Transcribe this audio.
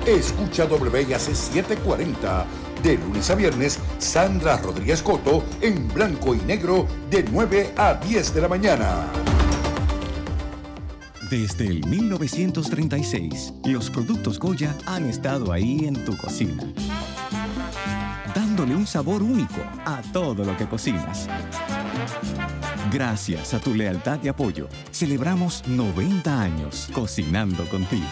Escucha WIAC 740. De lunes a viernes, Sandra Rodríguez Coto en blanco y negro de 9 a 10 de la mañana. Desde el 1936, los productos Goya han estado ahí en tu cocina, dándole un sabor único a todo lo que cocinas. Gracias a tu lealtad y apoyo, celebramos 90 años cocinando contigo.